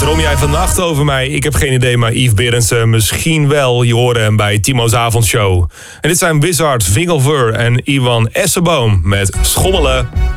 Droom jij vannacht over mij? Ik heb geen idee, maar Yves Berendsen misschien wel. Je hoorde hem bij Timo's avondshow. En dit zijn Wizard, Vingelver en Iwan Esseboom met Schommelen.